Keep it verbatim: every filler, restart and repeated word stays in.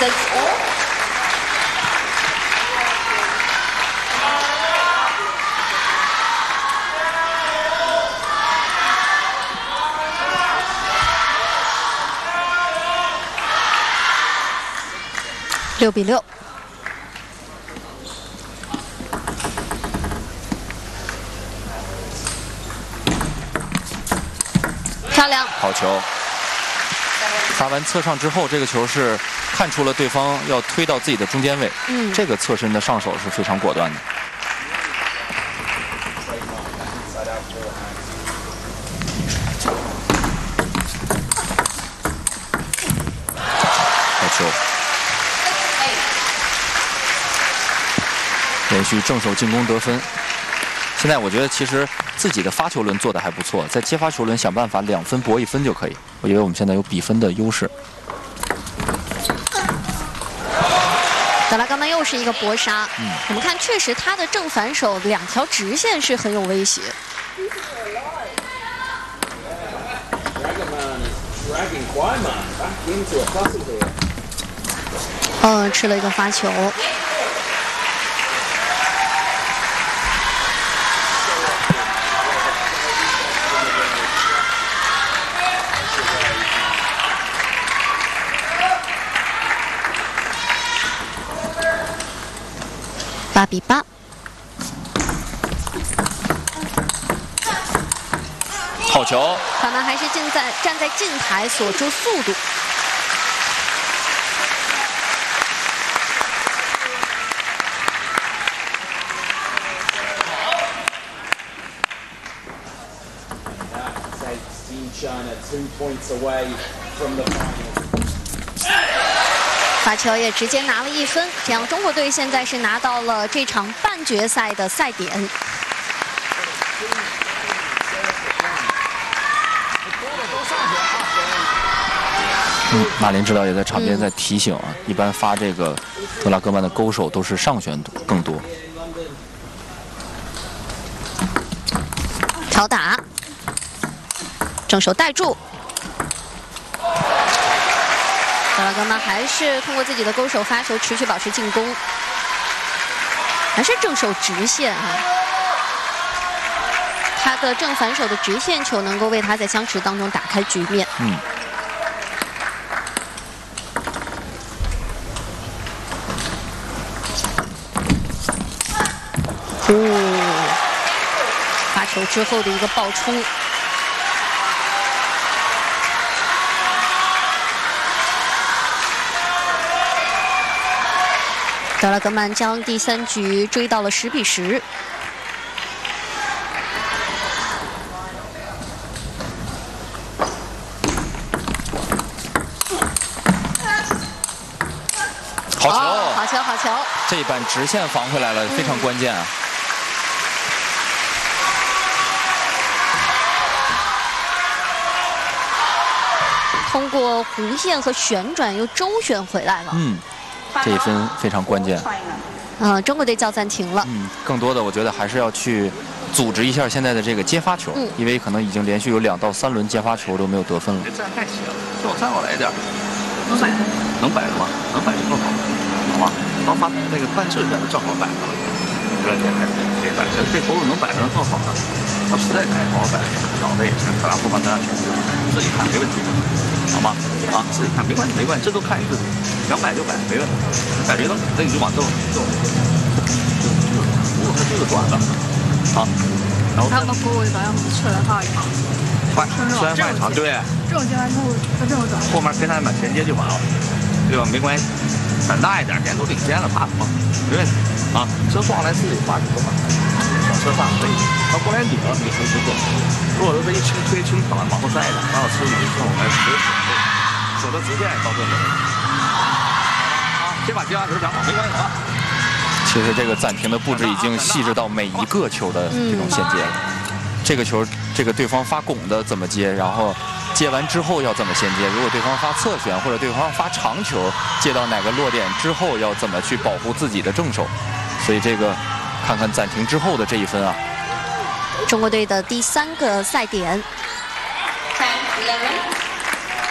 六比六。 漂亮， 好球！发完侧上之后，这个球是看出了对方要推到自己的中间位，嗯，这个侧身的上手是非常果断的。好球！连续正手进攻得分。现在我觉得其实。 自己的发球轮做得还不错，在接发球轮想办法两分搏一分就可以。我以为我们现在有比分的优势。 德拉冈曼又是一个搏杀，嗯，我们看确实他的正反手两条直线是很有威胁。嗯，吃了一个发球。 八比八， 好球！ 法曼还是站在站在近台锁住速度。发球也直接拿了一分，这样中国队现在是拿到了这场半决赛的赛点。 嗯，马林指导也在场边在提醒啊，嗯、一般发这个德拉戈曼的勾手都是上旋更多。 挑打，正手带住。 德拉戈曼还是通过自己的勾手发球持续保持进攻，还是正手直线啊。他的正反手的直线球能够为他在相持当中打开局面。嗯。哦，发球之后的一个爆冲。 德拉戈曼将第三局追到了十比十。 好球！ 哦、好球！好球！ 这一板直线防回来了，非常关键啊！ 通过弧线和旋转又周旋回来了。嗯。 这一分非常关键。 嗯、呃，中国队叫暂停了。 嗯，更多的我觉得还是要去组织一下现在的这个接发球，嗯、因为可能已经连续有两到三轮接发球都没有得分了。 站太斜了，最后站过来一点，能摆能摆的吗？能摆就更好，好吧？刚发那个半质在那正好摆上了，有点太这摆，这头能摆上更好了。他实在太好摆，脑袋也行，咱俩不把咱俩全部自己看没问题。 好吗？啊，自己看没关系，没关系，这都看你自己，想摆就摆，没问题。摆别的，那你就往正正。如果它这个短的，好，然后他们不会把样子侧来画一行， 快，侧来画一行，对。 这种接完之后，它这么短， 后面跟他们衔接就完了，对吧？没关系，胆大一点，点都领先了，怕什么？没问题。啊，车上来自己画几个嘛，小车上可以，它过来顶你可以不做。 如果说这一轻推轻挑，往后带的，然后车你就往外直手的直线到这里。啊，这把接完球想好，没关系啊。 其实这个暂停的布置已经细致到每一个球的这种衔接了。嗯、这个球，这个对方发拱的怎么接，然后接完之后要怎么衔接？如果对方发侧旋或者对方发长球，接到哪个落点之后要怎么去保护自己的正手？所以这个看看暂停之后的这一分啊。 中国队的第三个赛点。